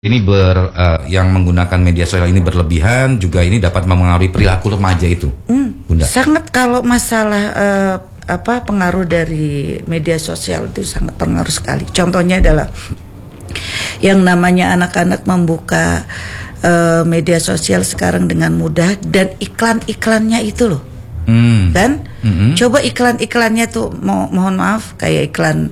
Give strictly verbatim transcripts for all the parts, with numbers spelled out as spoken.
Ini ber uh, yang menggunakan media sosial ini berlebihan juga ini dapat mempengaruhi perilaku remaja itu, hmm, Bunda. Sangat, kalau masalah uh, apa pengaruh dari media sosial itu sangat pengaruh sekali. Contohnya adalah yang namanya anak-anak membuka uh, media sosial sekarang dengan mudah, dan iklan-iklannya itu loh, hmm. kan? Mm-hmm. Coba iklan-iklannya tuh, mo- mohon maaf, kayak iklan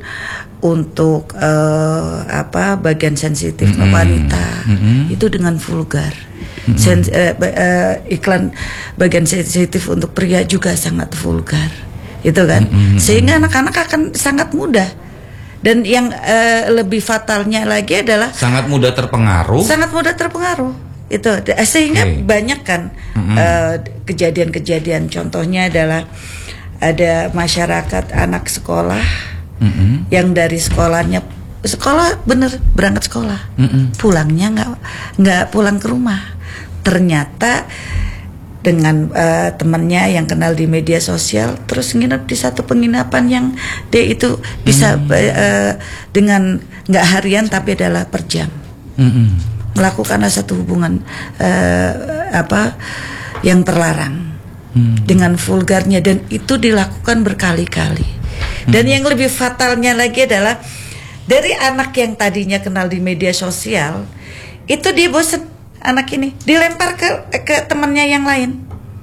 untuk uh, apa bagian sensitif mm-hmm. wanita mm-hmm. itu dengan vulgar. Mm-hmm. Sen, uh, uh, iklan bagian sensitif untuk pria juga sangat vulgar, itu kan, mm-hmm. sehingga anak-anak akan sangat mudah. Dan yang uh, lebih fatalnya lagi adalah sangat mudah terpengaruh. Sangat mudah terpengaruh itu, sehingga okay. banyak kan mm-hmm. uh, kejadian-kejadian. Contohnya adalah ada masyarakat anak sekolah mm-hmm. yang dari sekolahnya sekolah bener berangkat sekolah, mm-hmm. pulangnya nggak nggak pulang ke rumah. Ternyata dengan uh, temannya yang kenal di media sosial, terus nginep di satu penginapan yang dia itu bisa mm-hmm. uh, dengan nggak harian tapi adalah per jam, mm-hmm. melakukan satu hubungan uh, apa yang terlarang mm-hmm. dengan vulgarnya, dan itu dilakukan berkali-kali. Mm-hmm. Dan yang lebih fatalnya lagi adalah dari anak yang tadinya kenal di media sosial itu dia bosen. Anak ini dilempar ke ke temannya yang lain.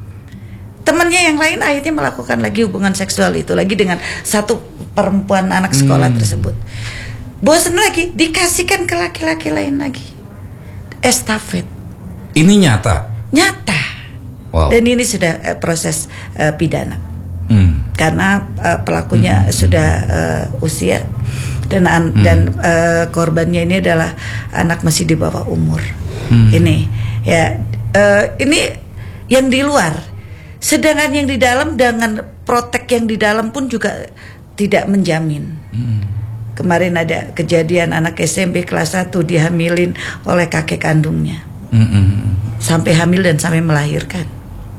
Temannya yang lain akhirnya melakukan lagi hubungan seksual itu lagi dengan satu perempuan anak sekolah hmm. tersebut. Bosan lagi, dikasihkan ke laki-laki lain lagi. Estafet. Ini nyata. Nyata. Wow. Dan ini sudah uh, proses uh, pidana. Hmm. Karena uh, pelakunya hmm. sudah uh, usia dan hmm. dan uh, korbannya ini adalah anak masih di bawah umur. Hmm. Ini ya uh, ini yang di luar, sedangkan yang di dalam dengan protek yang di dalam pun juga tidak menjamin. Hmm. Kemarin ada kejadian anak S M P kelas satu dihamilin oleh kakek kandungnya, hmm. sampai hamil dan sampai melahirkan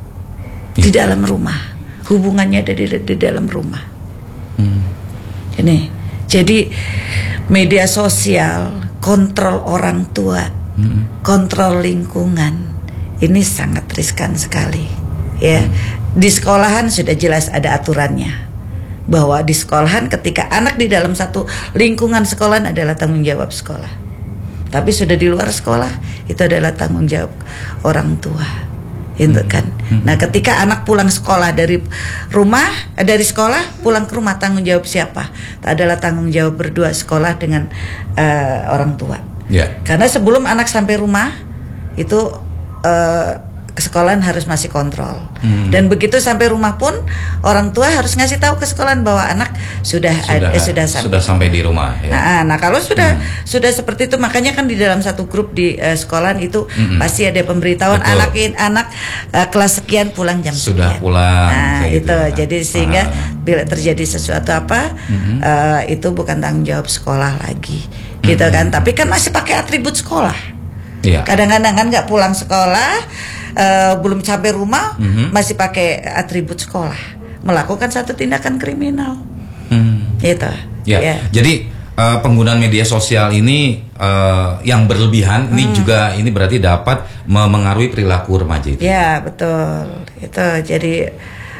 ya. Di dalam rumah, hubungannya ada di, di dalam rumah. Hmm. Ini jadi media sosial, kontrol orang tua, Hmm. kontrol lingkungan, ini sangat riskan sekali ya. Hmm. Di sekolahan sudah jelas ada aturannya, bahwa di sekolahan ketika anak di dalam satu lingkungan sekolahan adalah tanggung jawab sekolah, tapi sudah di luar sekolah itu adalah tanggung jawab orang tua, itu kan. Hmm. Nah, ketika anak pulang sekolah dari rumah, dari sekolah pulang ke rumah, tanggung jawab siapa? Adalah tanggung jawab berdua, sekolah dengan uh, orang tua. Yeah. Karena sebelum anak sampai rumah itu uh, ke sekolahan harus masih kontrol, hmm. dan begitu sampai rumah pun orang tua harus ngasih tahu ke sekolahan bahwa anak sudah sudah, eh, sudah sampai sudah sampai di rumah. Ya. Nah, nah kalau sudah hmm. sudah seperti itu, makanya kan di dalam satu grup di uh, sekolahan itu hmm. pasti ada pemberitahuan. Betul. anak anak uh, kelas sekian pulang jam sudah sekian. pulang. Nah itu gitu. Jadi sehingga ah. bila terjadi sesuatu apa hmm. uh, itu bukan tanggung jawab sekolah lagi. Gitu kan, tapi kan masih pakai atribut sekolah. Iya. Kadang-kadang kan nggak pulang sekolah, uh, belum sampai rumah, mm-hmm. masih pakai atribut sekolah, melakukan satu tindakan kriminal. Mm. Gitu. Ya. Ya. Jadi uh, penggunaan media sosial ini uh, yang berlebihan, mm. ini juga ini berarti dapat memengaruhi perilaku remaja itu. Ya betul. Itu jadi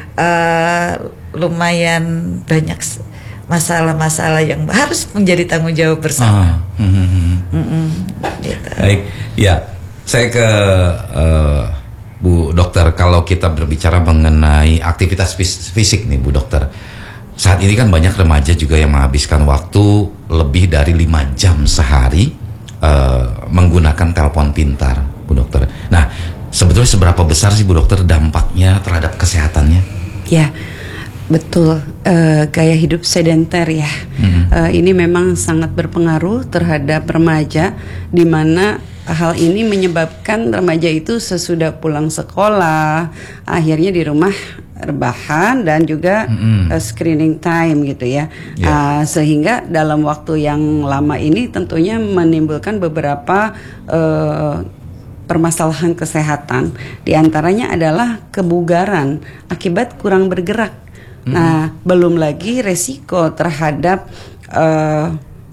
uh, lumayan banyak masalah-masalah yang harus menjadi tanggung jawab bersama. Ah, mm, mm, mm, gitu. Baik, ya, saya ke uh, Bu Dokter. Kalau kita berbicara mengenai aktivitas fisik nih, Bu Dokter, saat ini kan banyak remaja juga yang menghabiskan waktu lebih dari lima jam sehari uh, menggunakan telepon pintar, Bu Dokter. Nah, sebetulnya seberapa besar sih, Bu Dokter, dampaknya terhadap kesehatannya? Ya. Betul, uh, gaya hidup sedenter ya, mm-hmm. uh, ini memang sangat berpengaruh terhadap remaja, di mana hal ini menyebabkan remaja itu sesudah pulang sekolah akhirnya di rumah rebahan dan juga mm-hmm. uh, screening time gitu ya, yeah. uh, sehingga dalam waktu yang lama ini tentunya menimbulkan beberapa uh, permasalahan kesehatan, di antaranya adalah kebugaran akibat kurang bergerak. Nah, belum lagi resiko terhadap uh,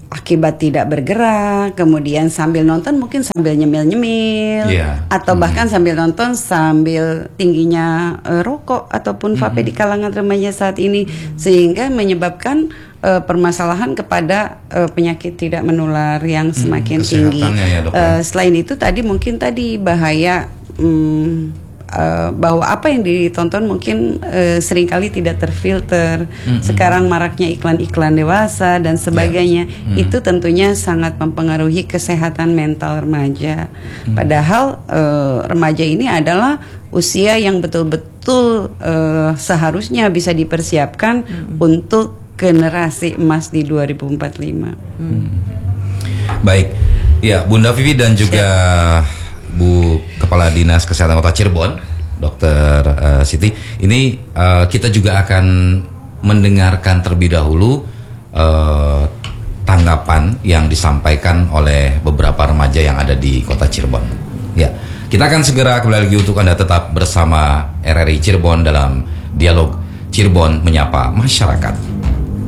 akibat tidak bergerak, kemudian sambil nonton mungkin sambil nyemil-nyemil, yeah. atau hmm. bahkan sambil nonton sambil tingginya uh, rokok ataupun vape hmm. di kalangan remaja saat ini, sehingga menyebabkan uh, permasalahan kepada uh, penyakit tidak menular yang semakin hmm, tinggi. Ya, dok, uh, selain itu tadi mungkin tadi bahaya. Um, Uh, bahwa apa yang ditonton mungkin uh, seringkali tidak terfilter. Mm-hmm. Sekarang maraknya iklan-iklan dewasa dan sebagainya. Yeah. Mm-hmm. Itu tentunya sangat mempengaruhi kesehatan mental remaja. Mm-hmm. Padahal uh, remaja ini adalah usia yang betul-betul uh, seharusnya bisa dipersiapkan mm-hmm. untuk generasi emas di dua ribu empat puluh lima. Mm. Baik, ya Bunda Vivi dan juga Bu Kepala Dinas Kesehatan Kota Cirebon, Dokter uh, Siti, ini uh, kita juga akan mendengarkan terlebih dahulu uh, tanggapan yang disampaikan oleh beberapa remaja yang ada di Kota Cirebon. Ya, kita akan segera kembali lagi untuk Anda tetap bersama R R I Cirebon dalam Dialog Cirebon Menyapa Masyarakat.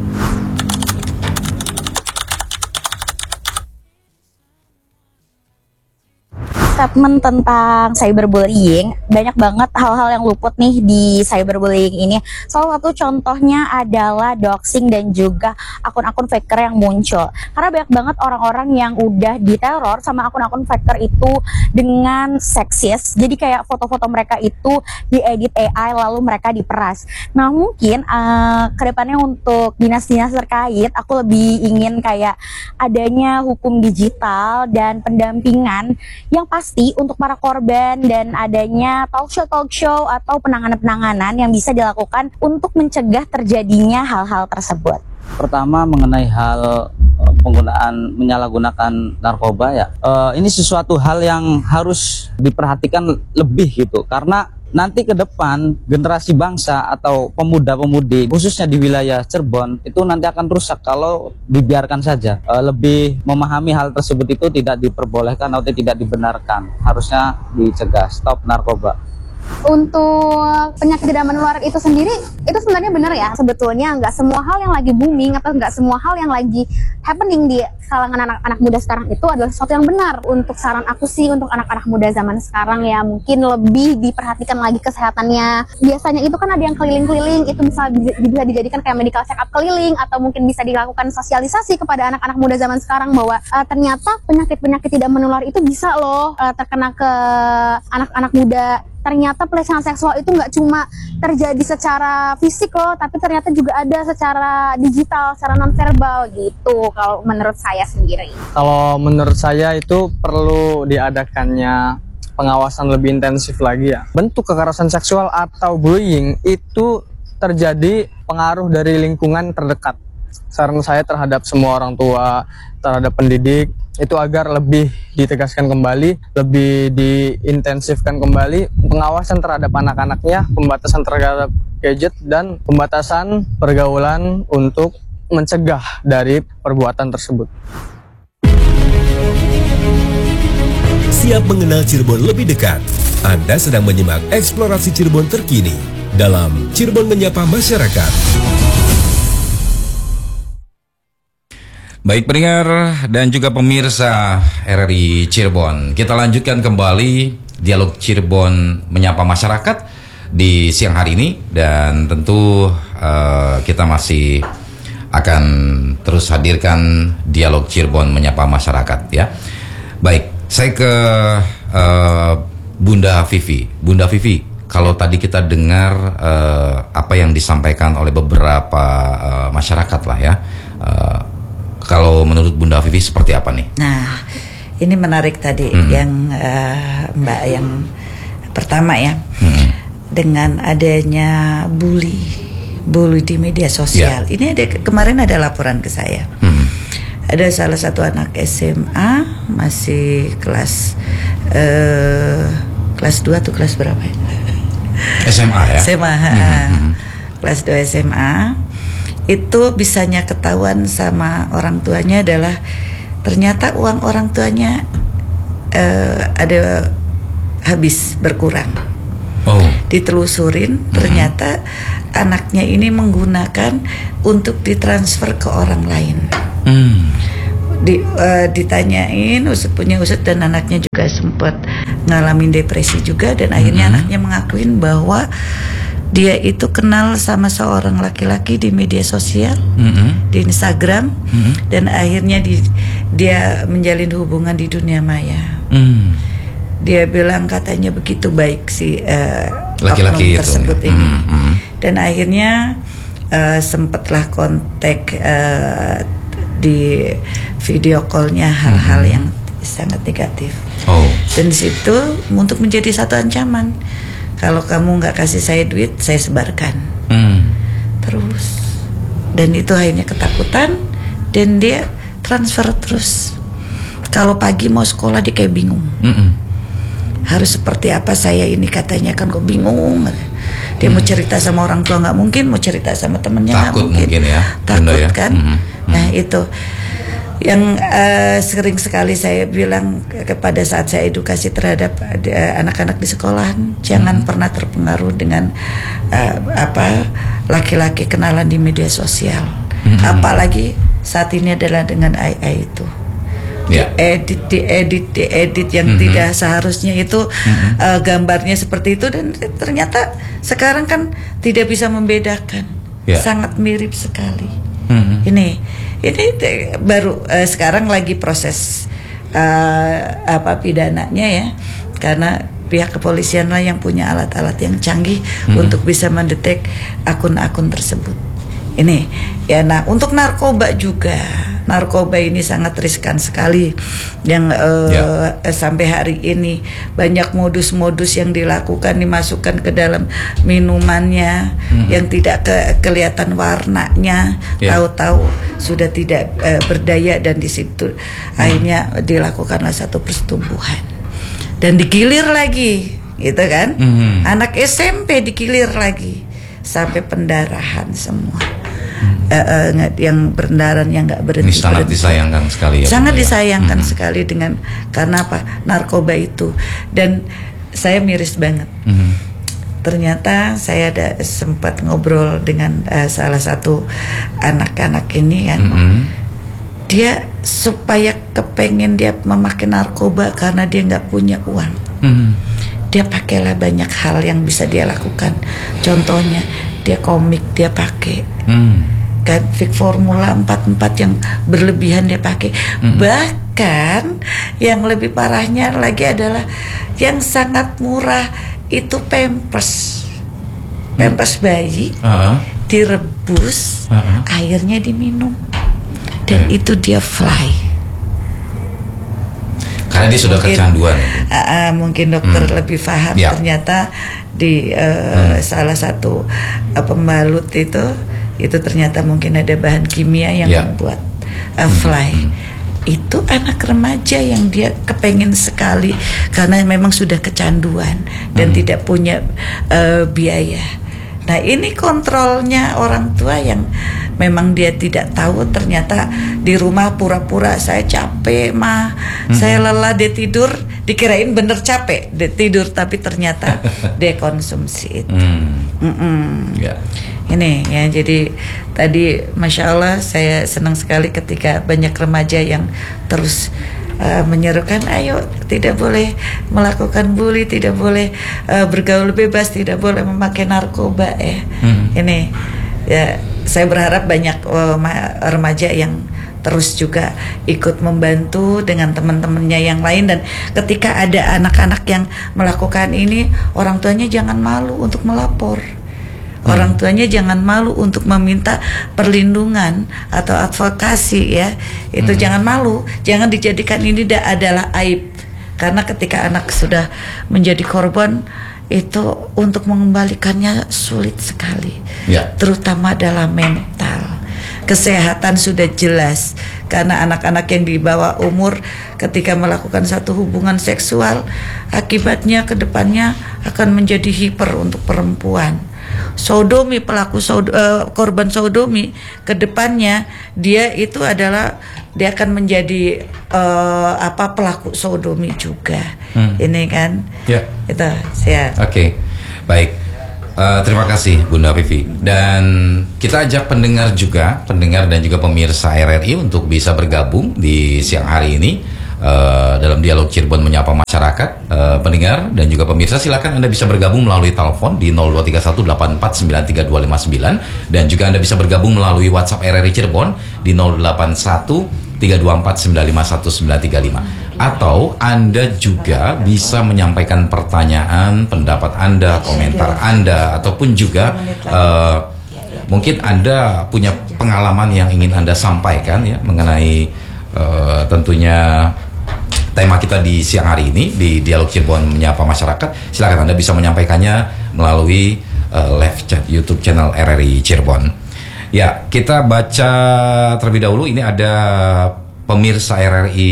Statement tentang cyberbullying, banyak banget hal-hal yang luput nih di cyberbullying ini. Salah satu contohnya adalah doxing dan juga akun-akun faker yang muncul. Karena banyak banget orang-orang yang udah diteror sama akun-akun faker itu dengan seksis. Jadi kayak foto-foto mereka itu diedit A I lalu mereka diperas. Nah mungkin uh, kedepannya untuk dinas-dinas terkait, aku lebih ingin kayak adanya hukum digital dan pendampingan yang pasti untuk para korban, dan adanya talk show talk show atau penanganan-penanganan yang bisa dilakukan untuk mencegah terjadinya hal-hal tersebut. Pertama mengenai hal penggunaan menyalahgunakan narkoba ya, uh, ini sesuatu hal yang harus diperhatikan lebih gitu, karena nanti ke depan generasi bangsa atau pemuda-pemudi khususnya di wilayah Cirebon itu nanti akan rusak kalau dibiarkan saja. E, lebih memahami hal tersebut itu tidak diperbolehkan atau tidak dibenarkan, harusnya dicegah, stop narkoba. Untuk penyakit tidak menular itu sendiri, itu sebenarnya benar ya, sebetulnya nggak semua hal yang lagi booming atau nggak semua hal yang lagi happening di kalangan anak-anak muda sekarang itu adalah sesuatu yang benar. Untuk saran aku sih untuk anak-anak muda zaman sekarang ya, mungkin lebih diperhatikan lagi kesehatannya. Biasanya itu kan ada yang keliling-keliling, itu bisa, bisa dijadikan kayak medical check up keliling, atau mungkin bisa dilakukan sosialisasi kepada anak-anak muda zaman sekarang bahwa uh, ternyata penyakit-penyakit tidak menular itu bisa loh uh, terkena ke anak-anak muda. Ternyata pelecehan seksual itu nggak cuma terjadi secara fisik loh, tapi ternyata juga ada secara digital, secara nonverbal gitu. Kalau menurut saya sendiri. Kalau menurut saya itu perlu diadakannya pengawasan lebih intensif lagi ya. Bentuk kekerasan seksual atau bullying itu terjadi pengaruh dari lingkungan terdekat. Saran saya terhadap semua orang tua, terhadap pendidik, itu agar lebih ditegaskan kembali, lebih diintensifkan kembali pengawasan terhadap anak-anaknya, pembatasan terhadap gadget, dan pembatasan pergaulan untuk mencegah dari perbuatan tersebut. Siap mengenal Cirebon lebih dekat? Anda sedang menyimak eksplorasi Cirebon terkini dalam Cirebon Menyapa Masyarakat. Baik pendengar dan juga pemirsa R R I Cirebon, kita lanjutkan kembali Dialog Cirebon Menyapa Masyarakat di siang hari ini, dan tentu uh, kita masih akan terus hadirkan Dialog Cirebon Menyapa Masyarakat ya. Baik, saya ke uh, Bunda Vivi. Bunda Vivi, kalau tadi kita dengar uh, apa yang disampaikan oleh beberapa uh, masyarakat lah ya. Uh, Kalau menurut Bunda Vivi seperti apa nih? Nah, ini menarik tadi hmm. yang uh, Mbak yang pertama ya, hmm. dengan adanya bully, bully di media sosial. Yeah. Ini ada kemarin ada laporan ke saya. Hmm. Ada salah satu anak S M A masih kelas uh, kelas dua atau kelas berapa ya? S M A ya. S M A, hmm. kelas dua S M A. Itu bisanya ketahuan sama orang tuanya adalah ternyata uang orang tuanya uh, ada habis berkurang. Oh. Ditelusurin, mm-hmm. ternyata anaknya ini menggunakan untuk ditransfer ke orang lain. Mm. di, uh, ditanyain usut punya usut, dan anaknya juga sempat ngalamin depresi juga, dan akhirnya mm-hmm. anaknya mengakuin bahwa dia itu kenal sama seorang laki-laki di media sosial, mm-hmm. di Instagram, mm-hmm. dan akhirnya di, dia menjalin hubungan di dunia maya. Mm. Dia bilang katanya begitu baik si uh, laki-laki oknum tersebut itu, ini, mm-hmm. dan akhirnya uh, sempatlah kontak uh, di video callnya hal-hal mm-hmm. yang sangat negatif. Oh. Dan situ untuk menjadi satu ancaman. Kalau kamu nggak kasih saya duit, saya sebarkan. Mm. Terus, dan itu akhirnya ketakutan, dan dia transfer terus. Kalau pagi mau sekolah dia kayak bingung. Mm-mm. Harus seperti apa saya ini, katanya kan kok bingung. Dia mm. mau cerita sama orang tua nggak mungkin, mau cerita sama temennya nggak mungkin. mungkin ya. Takut ya? kan. Mm-hmm. Nah itu yang uh, sering sekali saya bilang kepada saat saya edukasi terhadap uh, anak-anak di sekolahan, jangan hmm. pernah terpengaruh dengan uh, apa laki-laki kenalan di media sosial, hmm. apalagi saat ini adalah dengan A I itu. Yeah. Diedit, diedit, diedit yang hmm. tidak seharusnya itu hmm. uh, gambarnya seperti itu, dan ternyata sekarang kan tidak bisa membedakan, yeah. sangat mirip sekali. Hmm. Ini Ini baru uh, sekarang lagi proses uh, apa pidananya ya, karena pihak kepolisian lah yang punya alat-alat yang canggih hmm. untuk bisa mendetek akun-akun tersebut. Ini ya, nah untuk narkoba juga, narkoba ini sangat riskan sekali, yang uh, yeah. sampai hari ini banyak modus-modus yang dilakukan, dimasukkan ke dalam minumannya mm-hmm. yang tidak ke- kelihatan warnanya, yeah. tahu-tahu sudah tidak uh, berdaya, dan di situ mm-hmm. akhirnya dilakukanlah satu persetubuhan dan digilir lagi, gitu kan? Mm-hmm. Anak S M P digilir lagi sampai pendarahan semua. Hmm. Uh, uh, yang pendarahan yang nggak berhenti. Ini sangat berhenti. disayangkan sekali ya. Sangat ya. disayangkan hmm. sekali dengan karena apa, narkoba itu, dan saya miris banget. Hmm. Ternyata saya ada sempat ngobrol dengan uh, salah satu anak-anak ini kan, hmm. dia supaya kepengen dia memakai narkoba karena dia nggak punya uang. Hmm. Dia pakailah banyak hal yang bisa dia lakukan. Contohnya dia komik dia pakai, hmm. kan Vic Formula empat puluh empat yang berlebihan dia pakai. Hmm. Bahkan yang lebih parahnya lagi adalah yang sangat murah itu pampers, pampers bayi, uh-huh. direbus, uh-huh. airnya diminum, dan uh. itu dia fly. Karena dia sudah mungkin, kecanduan. Uh, uh, mungkin dokter hmm. lebih paham. Ya. Ternyata di uh, hmm. salah satu uh, pembalut itu, itu ternyata mungkin ada bahan kimia yang ya. membuat uh, fly. Hmm. Itu anak remaja yang dia kepengen sekali karena memang sudah kecanduan dan hmm. tidak punya uh, biaya. Nah ini kontrolnya orang tua yang memang dia tidak tahu, ternyata di rumah pura-pura saya capek mah, hmm. saya lelah, dia tidur, dikirain bener capek, dia tidur, tapi ternyata dia konsumsi itu. Hmm. Yeah. Ini ya, jadi tadi Masya Allah saya senang sekali ketika banyak remaja yang terus Uh, menyerukan ayo tidak boleh melakukan bully, tidak boleh uh, bergaul bebas, tidak boleh memakai narkoba ya. Hmm. Ini ya saya berharap banyak uh, remaja yang terus juga ikut membantu dengan teman-temannya yang lain, dan ketika ada anak-anak yang melakukan ini, orang tuanya jangan malu untuk melapor. Orang tuanya jangan malu untuk meminta perlindungan atau advokasi ya. Itu hmm. jangan malu, jangan dijadikan ini adalah aib. Karena ketika anak sudah menjadi korban, itu untuk mengembalikannya sulit sekali. Ya. Terutama dalam mental. Kesehatan sudah jelas, karena anak-anak yang di bawah umur ketika melakukan satu hubungan seksual, akibatnya ke depannya akan menjadi hiper untuk perempuan. Sodomi, pelaku sod, uh, korban sodomi, kedepannya dia itu adalah dia akan menjadi uh, apa pelaku sodomi juga. Hmm. Ini kan, ya. Itu saya. Oke, okay. Baik. Uh, terima kasih Bunda Vivi. Dan kita ajak pendengar juga, pendengar dan juga pemirsa R R I untuk bisa bergabung di siang hari ini uh, dalam dialog Cirebon Menyapa Masyarakat. Uh, pendengar dan juga pemirsa, silakan Anda bisa bergabung melalui telepon di nol dua tiga satu delapan empat sembilan tiga dua lima sembilan, dan juga Anda bisa bergabung melalui WhatsApp R R I Cirebon di nol delapan satu tiga dua empat sembilan lima satu sembilan tiga lima. Atau Anda juga bisa menyampaikan pertanyaan, pendapat Anda, komentar Anda, ataupun juga uh, mungkin Anda punya pengalaman yang ingin Anda sampaikan ya mengenai uh, tentunya tema kita di siang hari ini di Dialog Cirebon Menyapa Masyarakat. Silakan Anda bisa menyampaikannya melalui uh, live chat YouTube channel R R I Cirebon. Ya, kita baca terlebih dahulu. Ini ada pemirsa R R I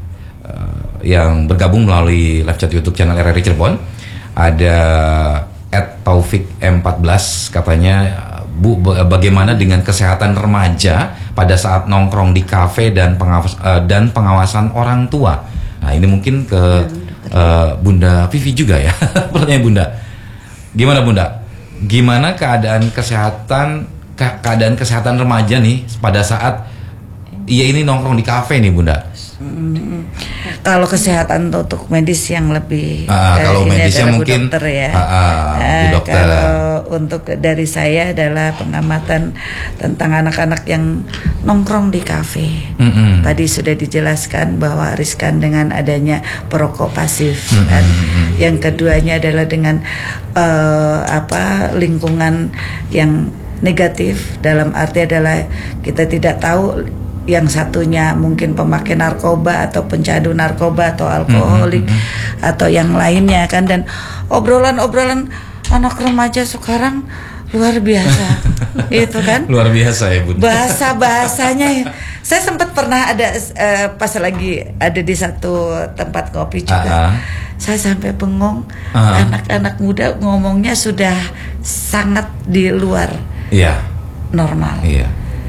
yang bergabung melalui live chat YouTube channel R R I Cirebon. Ada at Taufik M empat belas, katanya, Bu, bagaimana dengan kesehatan remaja pada saat nongkrong di kafe dan pengawas, uh, dan pengawasan orang tua. Nah, ini mungkin ke uh, Bunda Vivi juga ya. Pertanyaan Bunda, gimana Bunda? Gimana keadaan kesehatan ke keadaan kesehatan remaja nih pada saat iya ini nongkrong di kafe nih Bunda? Hmm, kalau kesehatan untuk medis yang lebih ah, eh, kalau medisnya mungkin dokter ya. Ah, ah, eh, dokter. Kalau untuk dari saya adalah pengamatan tentang anak-anak yang nongkrong di kafe. Mm-hmm. Tadi sudah dijelaskan bahwa riskan dengan adanya perokok pasif. Mm-hmm. Dan yang keduanya adalah dengan uh, apa lingkungan yang negatif, dalam arti adalah kita tidak tahu yang satunya mungkin pemakai narkoba atau pencandu narkoba atau alkoholik mm-hmm. atau yang lainnya kan. Dan obrolan-obrolan anak remaja sekarang luar biasa. Itu kan luar biasa ya Bunda. Bahasa-bahasanya ya. Saya sempat pernah ada uh, pas lagi ada di satu tempat kopi juga. Uh-huh. Saya sampai bengong. Uh-huh. Anak-anak muda ngomongnya sudah sangat di luar yeah. normal. Iya. Yeah.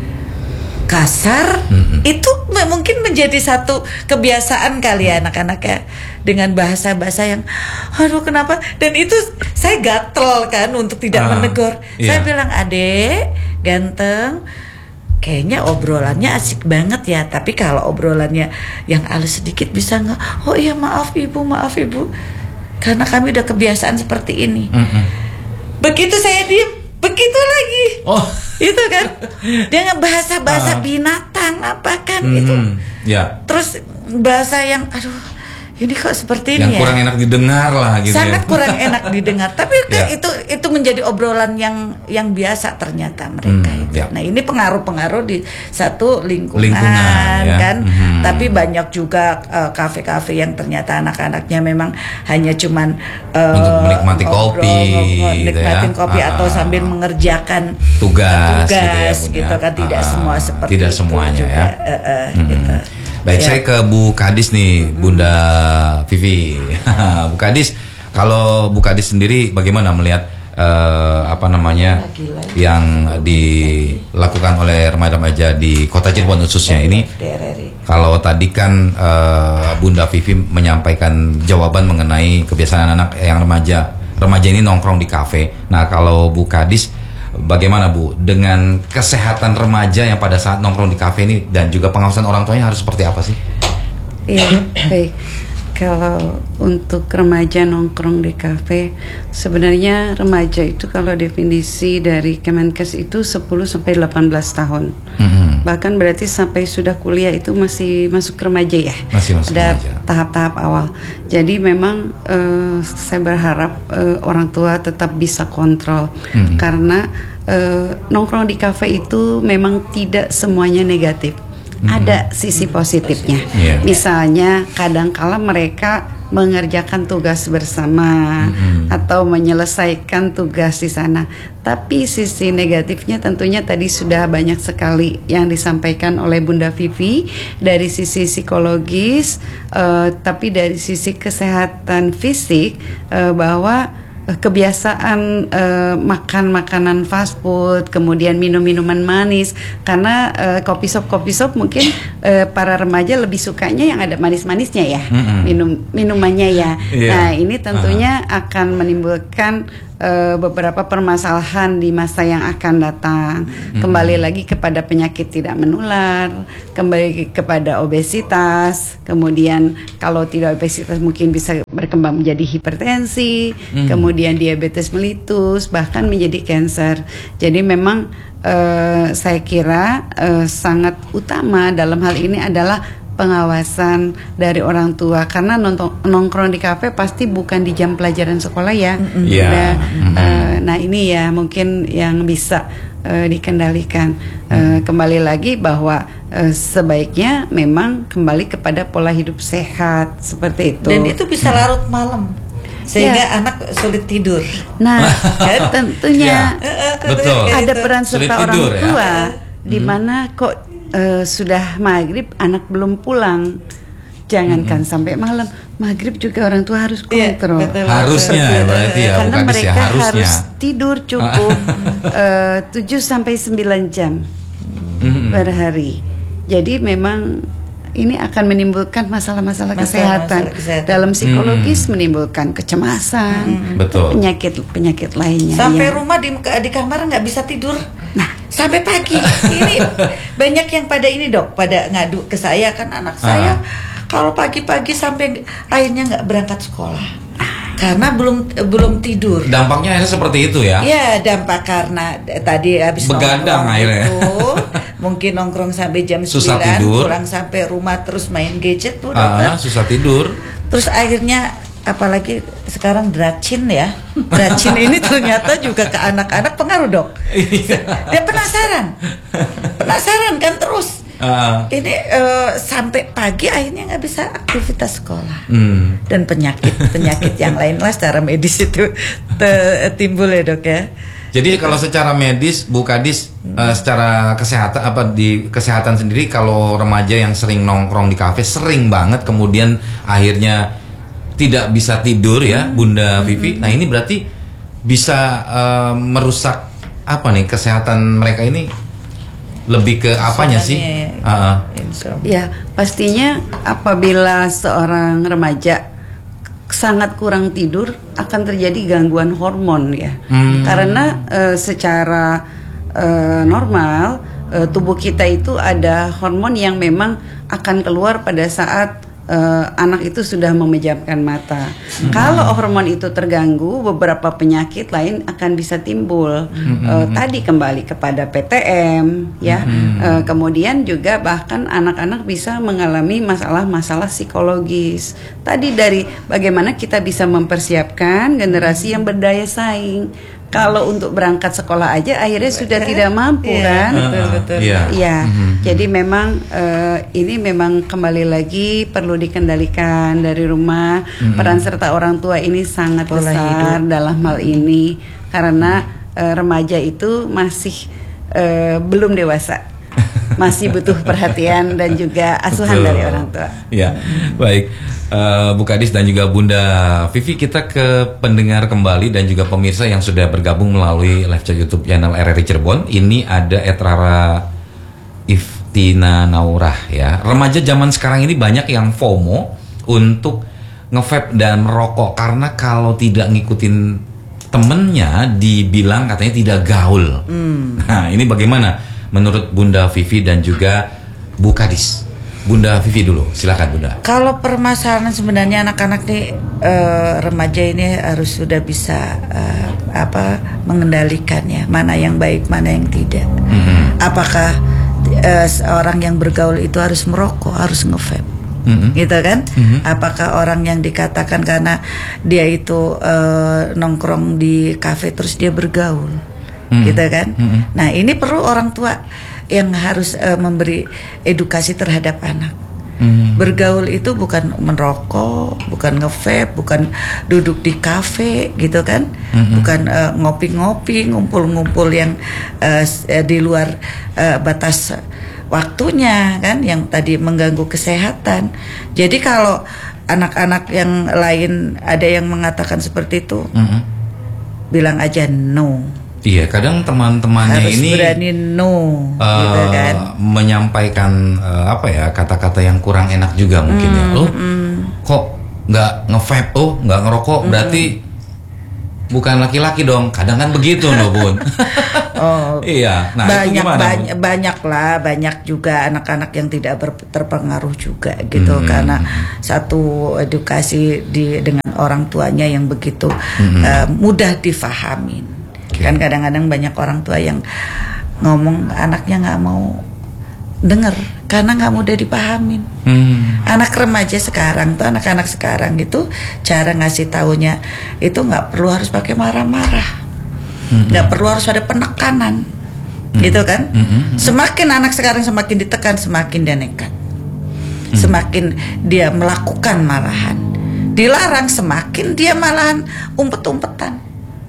Kasar, mm-hmm. itu mungkin menjadi satu kebiasaan kali ya anak-anak ya, dengan bahasa-bahasa yang aduh kenapa, dan itu saya gatel kan untuk tidak uh, menegur. Yeah. Saya bilang, adek ganteng, kayaknya obrolannya asik banget ya, tapi kalau obrolannya yang halus sedikit bisa nggak? Oh iya maaf ibu, maaf ibu, karena kami udah kebiasaan seperti ini. Mm-hmm. Begitu saya diem, begitu lagi. Oh, itu kan dia bahasa-bahasa uh, binatang apa kan mm, itu. Ya. Terus bahasa yang aduh ini kok seperti yang ini ya. Yang kurang enak didengar lah gitu. Sangat ya. kurang enak didengar. Tapi kan ya. itu itu menjadi obrolan yang yang biasa ternyata mereka mm, itu. Ya. Nah, ini pengaruh-pengaruh di satu lingkungan, lingkungan ya. kan. Mm. Tapi banyak juga uh, kafe-kafe yang ternyata anak-anaknya memang hanya cuman uh, untuk menikmati ngobrol, kopi, menikmati gitu ya. kopi ah, atau sambil mengerjakan tugas, tugas gitu, ya, gitu kan. Tidak ah, semua seperti tidak itu semuanya juga. ya. Uh, uh, hmm. gitu. Baik, ya. Saya ke Bu Kadis nih, Bunda Vivi. Bu Kadis, kalau Bu Kadis sendiri bagaimana melihat uh, apa namanya yang dilakukan oleh remaja-remaja di Kota Cirebon khususnya ini? Kalau tadi kan uh, Bunda Vivi menyampaikan jawaban mengenai kebiasaan anak yang remaja, remaja ini nongkrong di kafe. Nah, kalau Bu Kadis, bagaimana Bu dengan kesehatan remaja yang pada saat nongkrong di kafe ini dan juga pengawasan orang tuanya harus seperti apa sih? Iya, baik. Kalau untuk remaja nongkrong di kafe, sebenarnya remaja itu kalau definisi dari Kemenkes itu sepuluh sampai delapan belas tahun. Mm-hmm. Bahkan berarti sampai sudah kuliah itu masih masuk remaja ya. Masih masuk Ada remaja. tahap-tahap awal. Jadi memang uh, saya berharap uh, orang tua tetap bisa kontrol. Mm-hmm. Karena uh, nongkrong di kafe itu memang tidak semuanya negatif. Mm-hmm. Ada sisi positifnya. Yeah. Misalnya kadang-kala mereka mengerjakan tugas bersama mm-hmm. atau menyelesaikan tugas di sana. Tapi sisi negatifnya tentunya tadi sudah banyak sekali yang disampaikan oleh Bunda Vivi dari sisi psikologis, uh, tapi dari sisi kesehatan fisik uh, bahwa kebiasaan uh, makan makanan fast food, kemudian minum minuman manis, karena uh, kopi shop kopi shop mungkin uh, para remaja lebih sukanya yang ada manis-manisnya ya, Mm-mm. minum minumannya ya. Iya. Nah ini tentunya uh-huh. akan menimbulkan uh, beberapa permasalahan di masa yang akan datang. Mm-hmm. Kembali lagi kepada penyakit tidak menular, kembali kepada obesitas, kemudian kalau tidak obesitas mungkin bisa berkembang menjadi hipertensi, mm-hmm. kemudian diabetes mellitus, bahkan menjadi kanker. Jadi memang uh, saya kira uh, sangat utama dalam hal ini adalah pengawasan dari orang tua, karena nonton, nongkrong di kafe pasti bukan di jam pelajaran sekolah ya. Mm-hmm. Yeah. Nah, mm-hmm. uh, nah ini ya mungkin yang bisa uh, dikendalikan. Uh, kembali lagi bahwa uh, sebaiknya memang kembali kepada pola hidup sehat seperti itu. Dan itu bisa larut malam sehingga Ya. anak sulit tidur. Nah, tentunya Ya, betul. ada peran Sulit serta orang tidur, ya. tua di mana kok uh, sudah maghrib anak belum pulang. Jangankan Mm-hmm. sampai malam, maghrib juga orang tua harus Iya, kontrol. betul. Harusnya Seperti itu. berarti ya, karena bukan mereka ya, harusnya. harus tidur cukup uh, tujuh sampai sembilan jam Mm-hmm. per hari. Jadi memang ini akan menimbulkan masalah-masalah kesehatan. Masalah-masalah kesehatan. Dalam psikologis Hmm. menimbulkan kecemasan, Betul. penyakit-penyakit lainnya. Sampai yang- rumah di di kamar nggak bisa tidur. Nah, sampai pagi. Ini banyak yang pada ini dok, pada ngadu ke saya kan anak saya kalau pagi-pagi sampai akhirnya nggak berangkat sekolah karena belum belum tidur. Dampaknya akhirnya seperti itu ya. Ya dampak karena eh, tadi habis Begadang nongkrong akhirnya. itu, mungkin nongkrong sampai jam Susah sembilan, tidur. pulang sampai rumah terus main gadget tuh Ah, dokter. susah tidur. Terus akhirnya apalagi sekarang dracin ya, dracin ini ternyata juga ke anak-anak pengaruh dok. Dia penasaran, penasaran kan terus. Ah. Ini eh, sampai pagi akhirnya nggak bisa aktivitas sekolah. Hmm. Dan penyakit penyakit yang lain lah secara medis itu te- timbul ya dok ya. Jadi kalau secara medis, Bu Kadis, eh, secara kesehatan apa di kesehatan sendiri, kalau remaja yang sering nongkrong di kafe sering banget, kemudian akhirnya tidak bisa tidur ya, Bunda Vivi. Nah ini berarti bisa eh, merusak apa nih kesehatan mereka ini? Lebih ke apanya sih? Insomnia, Ah, ah. insomnia. Ya, pastinya apabila seorang remaja sangat kurang tidur akan terjadi gangguan hormon ya. Hmm. Karena eh, secara eh, normal eh, tubuh kita itu ada hormon yang memang akan keluar pada saat eh, anak itu sudah memejamkan mata. Hmm. Kalau hormon itu terganggu, beberapa penyakit lain akan bisa timbul. Hmm. Eh, tadi kembali kepada P T M ya. Hmm. Eh, kemudian juga bahkan anak-anak bisa mengalami masalah-masalah psikologis. Tadi dari bagaimana kita bisa mempersiapkan generasi yang berdaya saing. Kalau untuk berangkat sekolah aja akhirnya sudah tidak mampu Iya, kan? betul, Ah, betul. iya. Iya, Mhm. jadi memang eh, ini memang kembali lagi perlu dikendalikan dari rumah. Peran serta orang tua ini sangat Pola besar dalam hal ini karena eh, remaja itu masih eh, belum dewasa, masih butuh perhatian dan juga asuhan Betul. dari orang tua. Ya, baik. Eh, Bu Kadis dan juga Bunda Vivi, kita ke pendengar kembali dan juga pemirsa yang sudah bergabung melalui live chat YouTube channel R R I Cirebon. Ini ada Etrara Iftina Naurah ya. Remaja zaman sekarang ini banyak yang FOMO untuk nge-vape dan merokok karena kalau tidak ngikutin temennya dibilang katanya tidak gaul. Nah, ini bagaimana menurut Bunda Vivi dan juga Bu Kadis? Bunda Vivi dulu, silakan Bunda. Kalau permasalahan sebenarnya anak-anak nih eh, remaja ini harus sudah bisa eh, apa mengendalikannya, mana yang baik, mana yang tidak. Mhm. Apakah eh, seorang yang bergaul itu harus merokok, harus nge-vape, Mhm. gitu kan? Mhm. Apakah orang yang dikatakan karena dia itu eh, nongkrong di kafe terus dia bergaul, Mhm. gitu kan? Mhm. Nah ini perlu orang tua yang harus eh, memberi edukasi terhadap anak. Mhm. Bergaul itu bukan merokok, bukan nge-vape, bukan duduk di kafe gitu kan, Mhm. bukan eh, ngopi-ngopi, ngumpul-ngumpul yang eh, s- eh, di luar eh, batas waktunya kan, yang tadi mengganggu kesehatan. Jadi kalau anak-anak yang lain ada yang mengatakan seperti itu, Mhm. bilang aja no. Iya, kadang teman-temannya harus ini berani no, uh, gitu kan. menyampaikan uh, apa ya kata-kata yang kurang enak juga mungkin mm, ya. Lo mm. kok nggak nge-vape, oh nggak ngerokok, mm. berarti bukan laki-laki dong. Kadang kan begitu loh Bun. Oh iya. Nah, banyak itu gimana, banyak, banyak lah, banyak juga anak-anak yang tidak ber- terpengaruh juga gitu mm. karena satu edukasi di dengan orang tuanya yang begitu mm. uh, mudah difahamin. Kan kadang-kadang banyak orang tua yang ngomong anaknya nggak mau denger karena nggak mudah dipahamin. Hmm. Anak remaja sekarang tuh, anak-anak sekarang itu cara ngasih taunya itu nggak perlu harus pakai marah-marah, nggak hmm. perlu harus ada penekanan, hmm. gitu kan? Hmm. Semakin anak sekarang semakin ditekan, semakin dia nekat, hmm. semakin dia melakukan malahan. Dilarang semakin dia malahan umpet-umpetan.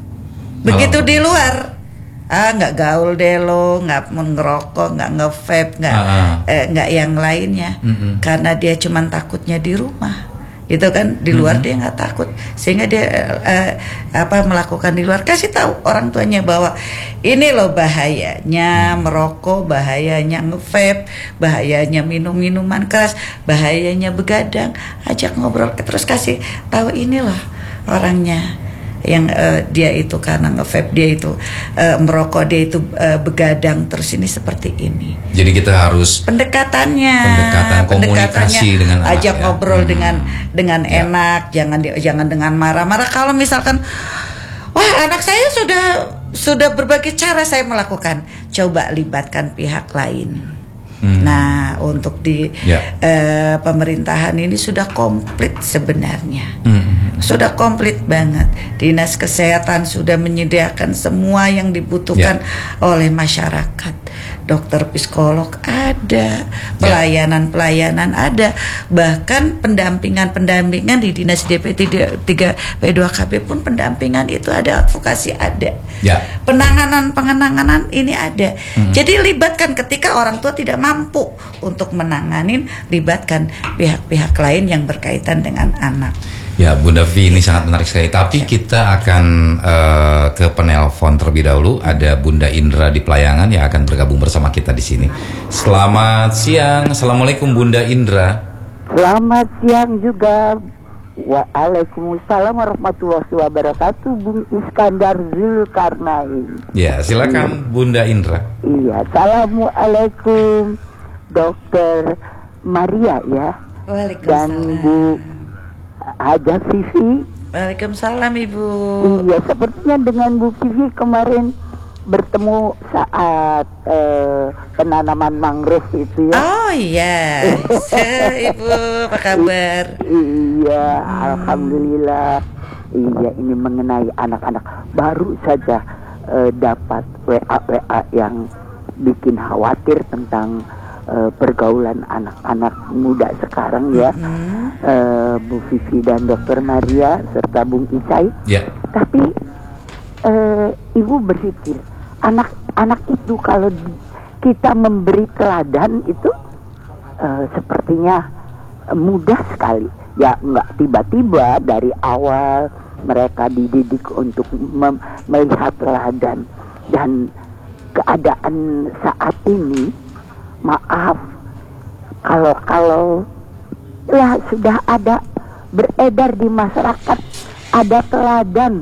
Begitu oh. di luar, ah nggak gaul deh lo, nggak ngerokok, nggak nge-vape, nggak ah. eh, nggak yang lainnya, mm-hmm. karena dia cuman takutnya di rumah, gitu kan? Di luar mm-hmm. dia nggak takut, sehingga dia eh, apa melakukan di luar. Kasih tahu orang tuanya bahwa ini loh bahayanya mm. merokok, bahayanya nge-vape, bahayanya minum minuman keras, bahayanya begadang. Ajak ngobrol, terus kasih tahu ini loh orangnya. Yang uh, dia itu karena nge-vape, dia itu uh, merokok, dia itu uh, begadang, terus ini seperti ini. Jadi kita harus pendekatannya, pendekatan komunikasi dengan anak, ajak ya? ngobrol hmm. dengan dengan ya. enak, jangan di, jangan dengan marah-marah. Kalau misalkan, wah anak saya sudah sudah berbagai cara saya melakukan, coba libatkan pihak lain. Hmm. Nah, untuk di ya. uh, pemerintahan ini sudah komplit sebenarnya, hmm. sudah komplit banget. Dinas Kesehatan sudah menyediakan semua yang dibutuhkan ya. oleh masyarakat. Dokter psikolog ada, pelayanan-pelayanan ada, bahkan pendampingan-pendampingan di Dinas D P tiga P dua K P pun pendampingan itu ada, advokasi ada, ya. penanganan-penanganan ini ada. Hmm. Jadi libatkan ketika orang tua tidak mampu untuk menanganin, libatkan pihak-pihak lain yang berkaitan dengan anak. Ya, Bunda Vi, ini sangat menarik sekali. Tapi ya. kita akan uh, ke penelpon terlebih dahulu. Ada Bunda Indra di Pelayangan yang akan bergabung bersama kita di sini. Selamat siang, assalamualaikum Bunda Indra. Selamat siang juga. Waalaikumsalam warahmatullahi wabarakatuh. Bung Iskandar Zulkarnain. Ya, silakan Bunda Indra. Iya, assalamualaikum Dokter Maria ya. Waalaikumsalam. Dan Bu Haja Vivi. Waalaikumsalam Ibu. Iya, sepertinya dengan Bu Vivi kemarin bertemu saat uh, penanaman mangrove itu ya. Oh iya. Ibu apa kabar? Iya, hmm. alhamdulillah. Iya, ini mengenai anak-anak baru saja uh, dapat W A W A yang bikin khawatir tentang Uh, pergaulan anak-anak muda sekarang ya, mm-hmm. uh, Bu Vivi dan Dokter Maria serta Bung Isai. Yeah. Tapi uh, Ibu berpikir anak-anak itu kalau di, kita memberi teladan itu uh, sepertinya uh, mudah sekali. Ya nggak tiba-tiba dari awal mereka dididik untuk mem- melihat teladan, dan keadaan saat ini, maaf kalau kalau ya sudah ada beredar di masyarakat ada teladan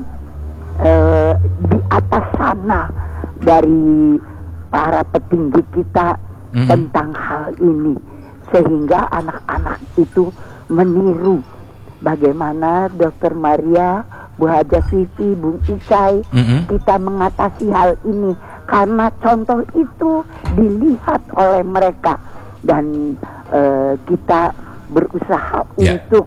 eh, di atas sana dari para petinggi kita mm-hmm. tentang hal ini, sehingga anak-anak itu meniru bagaimana Dokter Maria, Bu Haja Vivi, Bung Isai mm-hmm. kita mengatasi hal ini. Karena contoh itu dilihat oleh mereka, dan uh, kita berusaha yeah. untuk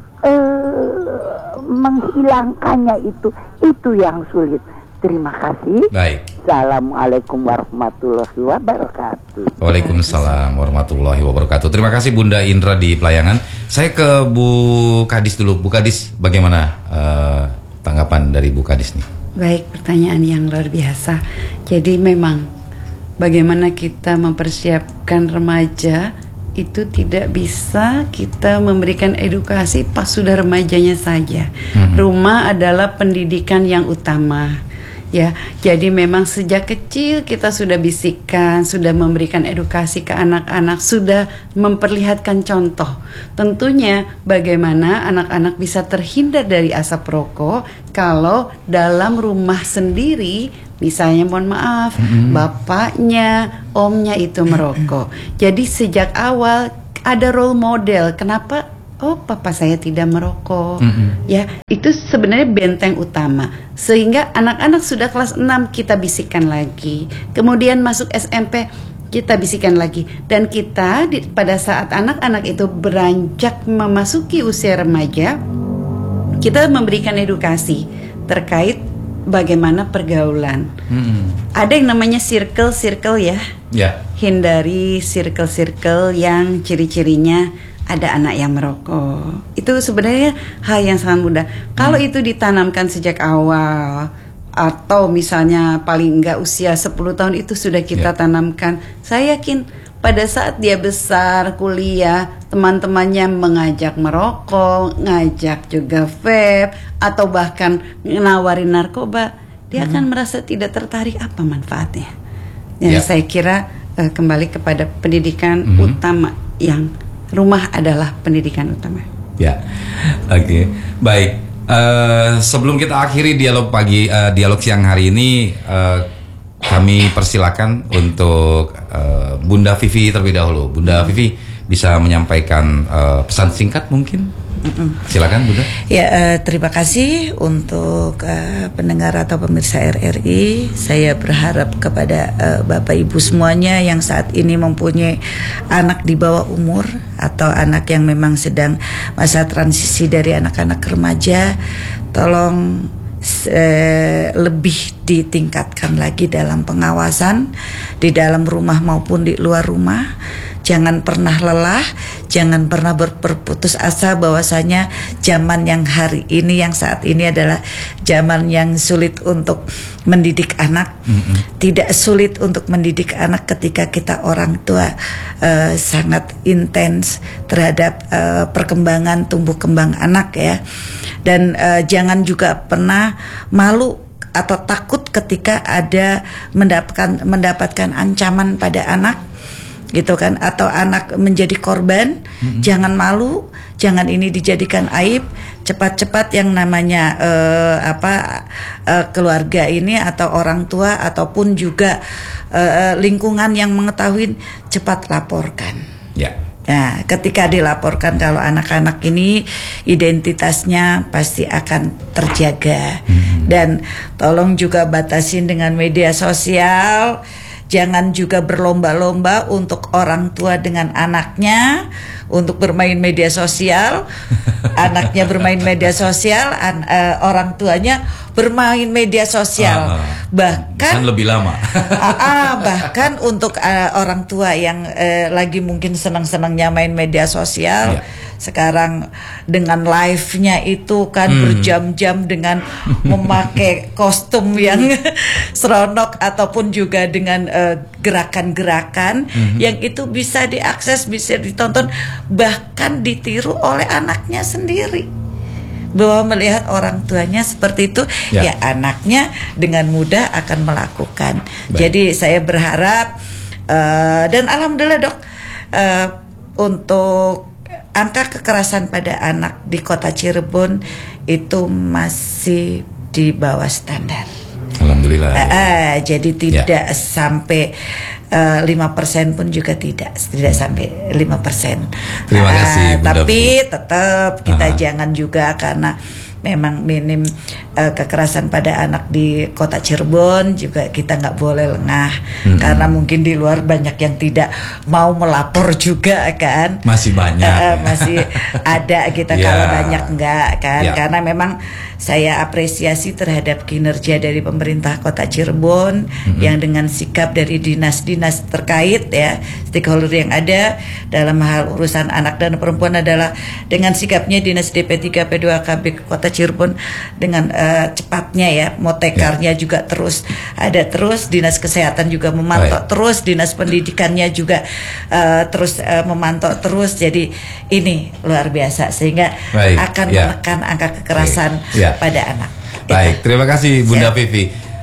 uh, menghilangkannya itu, itu yang sulit. Terima kasih. Baik. Assalamualaikum warahmatullahi wabarakatuh. Waalaikumsalam warahmatullahi wabarakatuh. Terima kasih Bunda Indra di Pelayangan. Saya ke Bu Kadis dulu. Bu Kadis, bagaimana uh, tanggapan dari Bu Kadis nih? Baik, pertanyaan yang luar biasa. Jadi memang bagaimana kita mempersiapkan remaja itu tidak bisa kita memberikan edukasi pas sudah remajanya saja. Mm-hmm. Rumah adalah pendidikan yang utama. Ya, jadi memang sejak kecil kita sudah bisikkan, sudah memberikan edukasi ke anak-anak, sudah memperlihatkan contoh. Tentunya bagaimana anak-anak bisa terhindar dari asap rokok kalau dalam rumah sendiri, misalnya mohon maaf, mm-hmm. bapaknya, omnya itu merokok. Jadi sejak awal ada role model. Kenapa? Oh, papa saya tidak merokok. Mm-hmm. Ya, itu sebenarnya benteng utama. Sehingga anak-anak sudah kelas enam kita bisikkan lagi. Kemudian masuk S M P kita bisikkan lagi. Dan kita di, pada saat anak-anak itu beranjak memasuki usia remaja, kita memberikan edukasi terkait bagaimana pergaulan. Mm-hmm. Ada yang namanya circle-circle ya. Yeah. Hindari circle-circle yang ciri-cirinya ada anak yang merokok. Itu sebenarnya hal yang sangat mudah. Kalau hmm. itu ditanamkan sejak awal, atau misalnya paling enggak usia sepuluh tahun itu sudah kita yeah. tanamkan, saya yakin pada saat dia besar, kuliah, teman-temannya mengajak merokok, ngajak juga vape, atau bahkan nawarin narkoba, dia hmm. akan merasa tidak tertarik. Apa manfaatnya? Ya, yeah. saya kira uh, kembali kepada pendidikan hmm. utama, yang rumah adalah pendidikan utama. Ya, oke, okay. Baik. Uh, sebelum kita akhiri dialog pagi, uh, dialog siang hari ini, uh, kami persilakan untuk uh, Bunda Vivi terlebih dahulu. Bunda Vivi bisa menyampaikan uh, pesan singkat mungkin? Mm-mm. Silakan Bunda. Ya, uh, terima kasih untuk uh, pendengar atau pemirsa R R I. Saya berharap kepada uh, Bapak Ibu semuanya yang saat ini mempunyai anak di bawah umur atau anak yang memang sedang masa transisi dari anak-anak remaja, tolong uh, lebih ditingkatkan lagi dalam pengawasan di dalam rumah maupun di luar rumah. Jangan pernah lelah, jangan pernah berputus asa bahwasanya zaman yang hari ini, yang saat ini adalah zaman yang sulit untuk mendidik anak. Mm-hmm. Tidak sulit untuk mendidik anak ketika kita orang tua uh, sangat intens terhadap uh, perkembangan tumbuh kembang anak ya. Dan uh, jangan juga pernah malu atau takut ketika ada mendapatkan mendapatkan ancaman pada anak, gitu kan, atau anak menjadi korban. Mm-hmm. Jangan malu, jangan ini dijadikan aib. Cepat-cepat yang namanya uh, apa uh, keluarga ini atau orang tua ataupun juga uh, lingkungan yang mengetahui, cepat laporkan. Ya. Yeah. Nah, ketika dilaporkan, kalau anak-anak ini identitasnya pasti akan terjaga. Mm-hmm. Dan tolong juga batasin dengan media sosial. Jangan juga berlomba-lomba untuk orang tua dengan anaknya untuk bermain media sosial. Anaknya bermain media sosial, an, uh, orang tuanya bermain media sosial. Uh, bahkan lebih lama. uh, uh, bahkan untuk uh, orang tua yang uh, lagi mungkin senang-senangnya main media sosial. Yeah. Sekarang dengan live-nya itu kan hmm. berjam-jam dengan memakai kostum yang seronok ataupun juga dengan uh, gerakan-gerakan hmm. yang itu bisa diakses, bisa ditonton, bahkan ditiru oleh anaknya sendiri. Bahwa melihat orang tuanya seperti itu, ya, ya anaknya dengan mudah akan melakukan. Baik. Jadi saya berharap uh, dan alhamdulillah dok, uh, untuk angka kekerasan pada anak di kota Cirebon itu masih di bawah standar. Alhamdulillah. Uh, uh, jadi tidak ya. sampai uh, lima persen pun juga tidak, tidak sampai lima persen. Terima uh, kasih. Tapi tetap kita Aha. jangan juga, karena memang minim uh, kekerasan pada anak di kota Cirebon juga kita nggak boleh lengah, hmm. karena mungkin di luar banyak yang tidak mau melapor juga kan, masih banyak, uh, masih ada kita yeah. kalau banyak enggak kan, yeah. karena memang saya apresiasi terhadap kinerja dari pemerintah kota Cirebon hmm. yang dengan sikap dari dinas-dinas terkait ya, stakeholder yang ada dalam hal urusan anak dan perempuan adalah dengan sikapnya dinas D P tiga P dua K B kota Cirebon dengan uh, cepatnya ya, motekarnya ya. juga terus ada, terus dinas kesehatan juga memantau Baik. terus, dinas pendidikannya juga uh, terus uh, memantau terus, jadi ini luar biasa sehingga Baik. akan ya. menekan angka kekerasan ya. pada anak. Baik, terima kasih Bunda Siap. Vivi.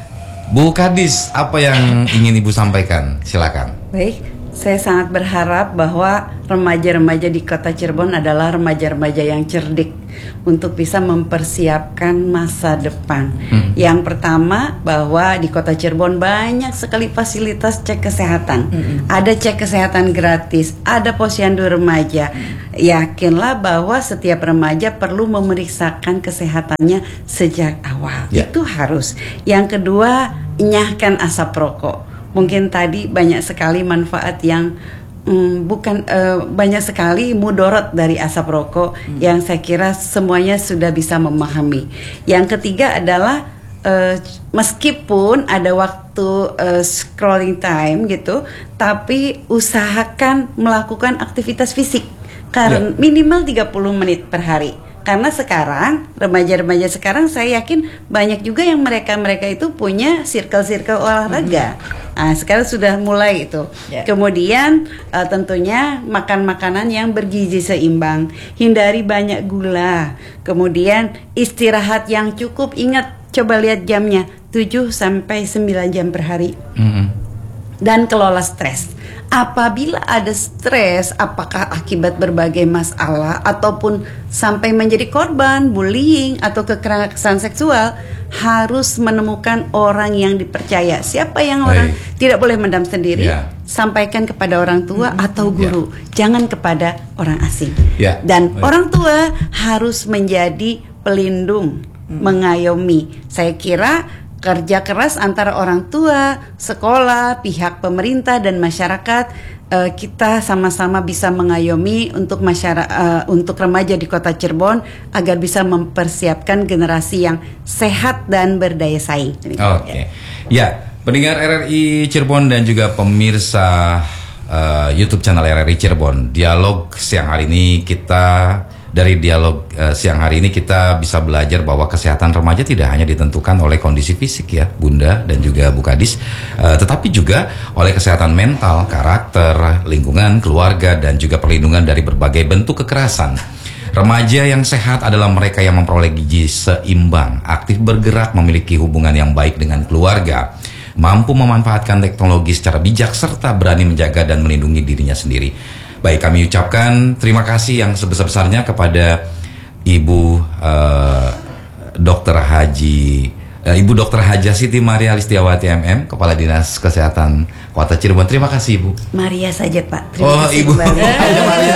Bu Kadis, apa yang ingin Ibu sampaikan? Silakan. Baik, saya sangat berharap bahwa remaja-remaja di Kota Cirebon adalah remaja-remaja yang cerdik untuk bisa mempersiapkan masa depan. Hmm. Yang pertama, bahwa di Kota Cirebon banyak sekali fasilitas cek kesehatan. Hmm. Ada cek kesehatan gratis, ada posyandu remaja. Yakinlah bahwa setiap remaja perlu memeriksakan kesehatannya sejak awal. Yeah. Itu harus. Yang kedua, enyahkan asap rokok. Mungkin tadi banyak sekali manfaat yang Hmm, bukan uh, banyak sekali mudorot dari asap rokok hmm. yang saya kira semuanya sudah bisa memahami. Yang ketiga adalah uh, meskipun ada waktu uh, scrolling time gitu, tapi usahakan melakukan aktivitas fisik karena yeah. minimal tiga puluh menit per hari. Karena sekarang remaja-remaja sekarang saya yakin banyak juga yang mereka-mereka itu punya circle-circle olahraga. Mm-hmm. Nah, sekarang sudah mulai itu. Yeah. Kemudian uh, tentunya makan makanan yang bergizi seimbang, hindari banyak gula. Kemudian istirahat yang cukup. Ingat, coba lihat jamnya, tujuh sampai sembilan jam per hari. Mm-hmm. Dan kelola stres. Apabila ada stres, apakah akibat berbagai masalah ataupun sampai menjadi korban bullying atau kekerasan seksual, harus menemukan orang yang dipercaya. Siapa yang orang Baik. tidak boleh mendam sendiri, yeah. sampaikan kepada orang tua mm-hmm. atau guru, yeah. jangan kepada orang asing. Yeah. Dan Baik. orang tua harus menjadi pelindung, mm. mengayomi. Saya kira kerja keras antara orang tua, sekolah, pihak pemerintah dan masyarakat, uh, kita sama-sama bisa mengayomi untuk masyarakat, uh, untuk remaja di Kota Cirebon agar bisa mempersiapkan generasi yang sehat dan berdaya saing. Oke, okay. ya, pendengar R R I Cirebon dan juga pemirsa uh, YouTube channel R R I Cirebon, dialog siang hari ini kita Dari dialog uh, siang hari ini kita bisa belajar bahwa kesehatan remaja tidak hanya ditentukan oleh kondisi fisik ya Bunda dan juga Bu Kadis, uh, tetapi juga oleh kesehatan mental, karakter, lingkungan, keluarga, dan juga perlindungan dari berbagai bentuk kekerasan. Remaja yang sehat adalah mereka yang memperoleh gizi seimbang, aktif bergerak, memiliki hubungan yang baik dengan keluarga, mampu memanfaatkan teknologi secara bijak, serta berani menjaga dan melindungi dirinya sendiri. Baik, kami ucapkan terima kasih yang sebesar-besarnya kepada Ibu uh, Dokter Haji uh, Ibu Dokter Haja Siti Maria Listiawati M M, Kepala Dinas Kesehatan Kota Cirebon. Terima kasih Ibu. Maria saja Pak. Terima oh kasih, Ibu Maria.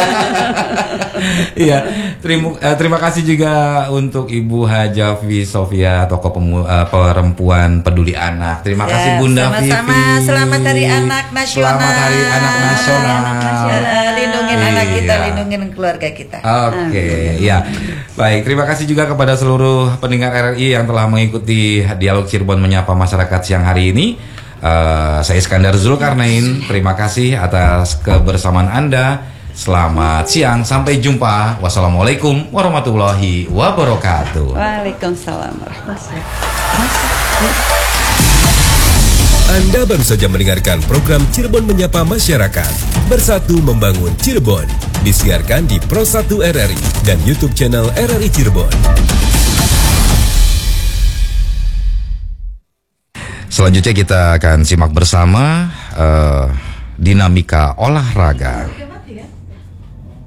Iya, terima uh, terima kasih juga untuk Ibu Haja Vivi Sofia, tokoh pemu, uh, perempuan peduli anak. Terima ya, kasih Bunda Vivi. Sama-sama. Selamat Hari Anak Nasional. Selamat Hari Anak Nasional. Anak Nasional. Lindungin iya. anak kita, lindungin keluarga kita. Oke, okay, ya. Baik, terima kasih juga kepada seluruh pendengar R R I yang telah mengikuti dialog Cirebon Menyapa Masyarakat siang hari ini. Uh, saya Iskandar Zulkarnain. Terima kasih atas kebersamaan Anda. Selamat siang, sampai jumpa. Wassalamualaikum warahmatullahi wabarakatuh. Waalaikumsalam warahmatullahi wabarakatuh. Anda baru saja mendengarkan program Cirebon Menyapa Masyarakat. Bersatu membangun Cirebon. Disiarkan di Pro satu R R I dan YouTube channel R R I Cirebon. Selanjutnya kita akan simak bersama uh, dinamika olahraga.